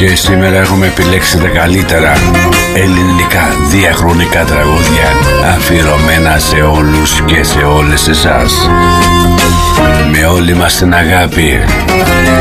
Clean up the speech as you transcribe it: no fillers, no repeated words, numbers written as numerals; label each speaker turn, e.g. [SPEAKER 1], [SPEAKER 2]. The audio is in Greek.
[SPEAKER 1] Και σήμερα έχουμε επιλέξει τα καλύτερα ελληνικά διαχρονικά τραγούδια αφιερωμένα σε όλους και σε όλες εσάς. Με όλη μας την αγάπη.